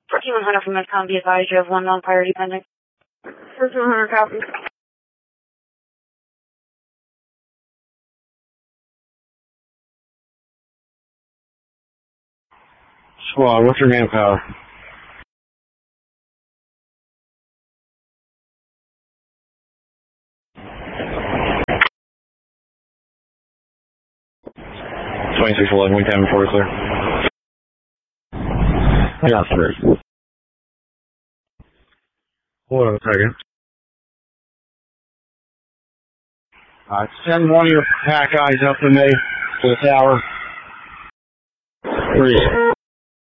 14100 from Medcom, be advised you have one non-priority pending. 14100 copy. Squad, what's your manpower? $2611, we can before clear. I got three. Hold on a second. Send one of your pack guys up to me to the tower. 3.